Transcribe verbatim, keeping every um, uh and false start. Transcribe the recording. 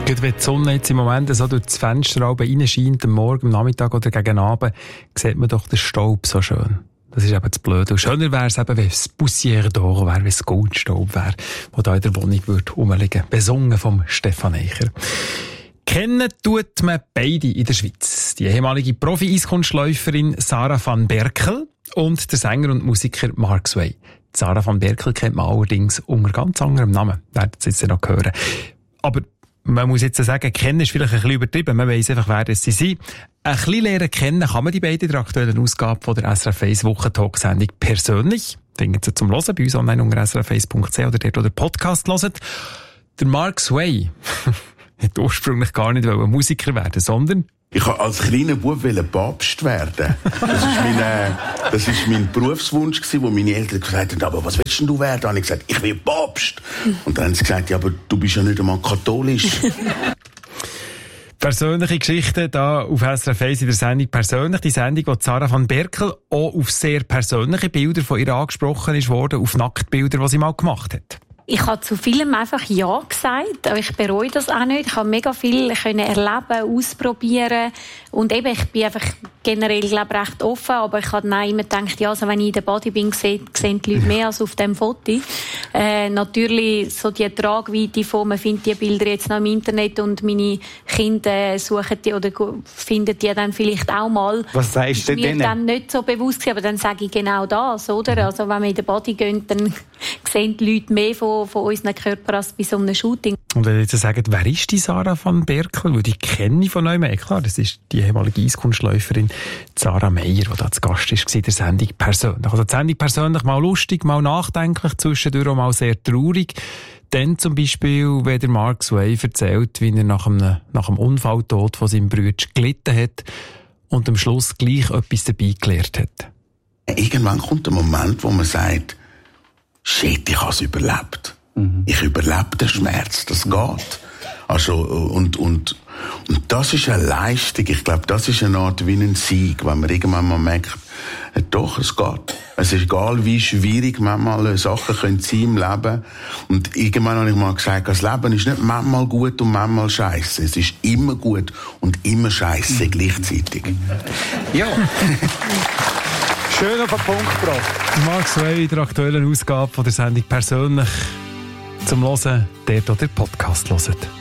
Gerade wenn die Sonne jetzt im Moment so durch das Fenster reinscheint, am Morgen, am Nachmittag oder gegen Abend, sieht man doch den Staub so schön. Das ist eben das Blöde. Und schöner wäre es eben, wenn es Poussière d'Or wäre, wenn es Goldstaub wäre, der da in der Wohnung würde rumliegen. Besungen vom Stefan Eicher. Kennen tut man beide in der Schweiz. Die ehemalige Profi-Eiskunstläuferin Sarah van Berkel und der Sänger und Musiker Mark Sway. Sarah van Berkel kennt man allerdings unter ganz anderem Namen. Werdet ihr jetzt noch hören. Aber man muss jetzt sagen, kennen ist vielleicht ein bisschen übertrieben. Man weiss einfach, wer das sie sind. Ein bisschen lernen kennen kann man die beiden in der aktuellen Ausgabe von der S R F eins Wochentalk-Sendung persönlich. Findet sie zum Hören bei uns online unter s r f eins punkt c h oder dort, wo der Podcast hört. Der Mark Sway hat ursprünglich gar nicht Musiker werden, sondern ich wollte als kleiner Bub Papst werden. Das ist mein, äh, das ist mein Berufswunsch gewesen, wo meine Eltern gesagt haben, aber was willst denn du werden? Und ich gesagt, ich will Papst. Und dann haben sie gesagt, ja, aber du bist ja nicht einmal katholisch. Persönliche Geschichten da auf S R F eins in der Sendung «Persönlich». Die Sendung, wo Sarah van Berkel auch auf sehr persönliche Bilder von ihr angesprochen ist worden, auf Nacktbilder, die sie mal gemacht hat. Ich habe zu vielem einfach Ja gesagt, aber ich bereue das auch nicht. Ich habe mega viel können erleben, ausprobieren und eben, ich bin einfach generell, glaube ich, recht offen, aber ich habe dann immer gedacht, ja, also wenn ich in der Body bin, sehen, sehen die Leute mehr als auf dem Foto. Äh, natürlich so die Tragweite von, man findet die Bilder jetzt noch im Internet und meine Kinder suchen die oder finden die dann vielleicht auch mal. Was sagst du denn? Mir dann nicht so bewusst gewesen, aber dann sage ich genau das, oder? Also wenn wir in der Body gehen, dann sehen die Leute mehr von von unseren Körper als bei so einem Shooting. Und wenn ihr jetzt sagt, wer ist die Sarah van Berkel? Weil die kenne ich von euch. Klar, das ist die ehemalige Eiskunstläuferin Sarah Meier, die da zu Gast war in der Sendung «Persönlich». Also die Sendung «Persönlich» mal lustig, mal nachdenklich, zwischendurch auch mal sehr traurig. Dann zum Beispiel, wenn der Mark Sway erzählt, wie er nach einem, nach einem Unfalltod von seinem Bruder gelitten hat und am Schluss gleich etwas dabei gelernt hat. Irgendwann kommt der Moment, wo man sagt, shit, ich habe es überlebt. Mhm. Ich überlebe den Schmerz, das geht. Also, und, und, und das ist eine Leistung. Ich glaube, das ist eine Art wie ein Sieg, wenn man irgendwann mal merkt, ja, doch, es geht. Es ist egal, wie schwierig manchmal Sachen können sein im Leben. Und irgendwann habe ich mal gesagt, das Leben ist nicht manchmal gut und manchmal scheiße. Es ist immer gut und immer scheiße mhm. gleichzeitig. Ja. Schön auf den Punkt gebracht. Mark Sway in der aktuellen Ausgabe von der Sendung «Persönlich» zum Hören, dort, wo der Podcast hört.